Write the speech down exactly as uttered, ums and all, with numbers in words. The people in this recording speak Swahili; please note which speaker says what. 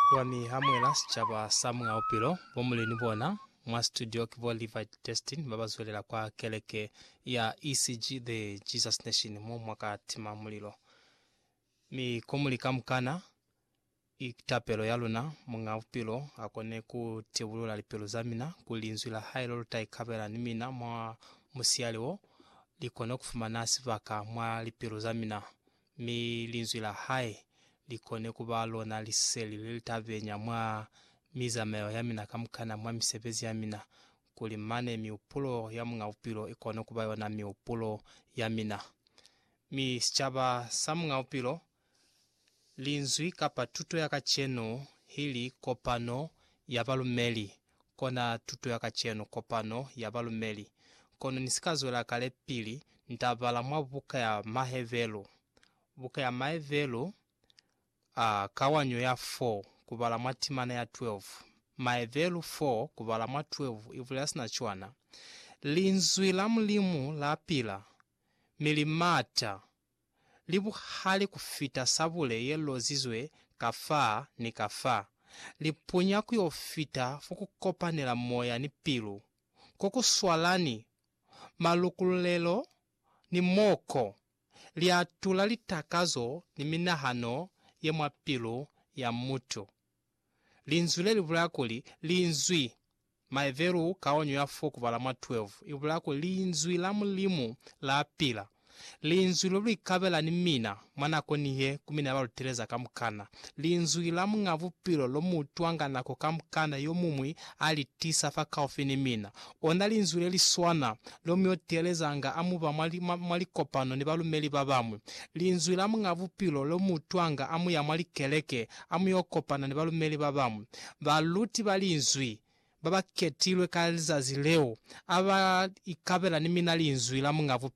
Speaker 1: Wani hamwela sichaba samwa upilo bomule nibona mwa studio kivo live testing babazwelera kwa keleke ya E C G the Jesus Nation mu mwaka tima mulilo mi komulika mukana itapelo yaluna munga upilo akone ku tebulula lipelo zamina kulinzwila hailo taikabela nimina mwa musialiwo likone kufuma nasi baka mwa lipelo zamina mi linzwila hai likone kubalo na liseli lilitavenya mwa mizameo yamina kamukana mwa misebezi yamina kulimane miupulo ya munga upilo ikone kubayo na miupulo yamina mi sichaba samunga upilo linzwi kapa tuto ya kacheno hili kopano ya balumeli kona tuto ya kacheno kopano ya balumeli kono nisikazwela kale pili ntabala mwa buka ya mahevelo buka ya mahevelo Uh, kawanyo ya four kubala matimana ya twelve maevelu four kubala ma twelve ivulasina chwana linzwi la mulimu la pila milimata libu hali kufita sabule yelo zizwe kafa ni kafa lipunya kuyofita fukukopanela moya ni pilu koko swalani malukulelo ni moko liatula litakazo ni minahano ye mwapilo ya muto linzwi livulakoli linzwi maeveru kaonyo ya four kubala mwa twelve ivulako linzwi la mulimu la pila linzwi lolikabela ni mina mwana koniye kumina balutereza kamukana linzwi la mungavu pilo lomutwanga nako kamukana yomumwi ali tisa faka ofini mina ona linzwi liswana lomyotelezanga amuba mwali mwali kopano ni balumeli babamwe linzwi la mungavu pilo lomutwanga amu ya mwali keleke amu yokopana ni balumeli babamwe baluti balinzwi baba ketilwe kaliza zileo aba ikabela ni mina linzwi la mungavu